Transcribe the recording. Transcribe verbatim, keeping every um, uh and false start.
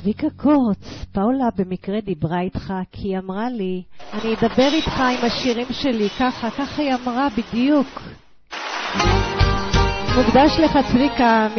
צביקה קורץ, פאולה במקרה דיברה איתך כי היא אמרה לי, אני אדבר איתך עם השירים שלי, ככה, ככה היא אמרה בדיוק. מוקדש לך צביקה.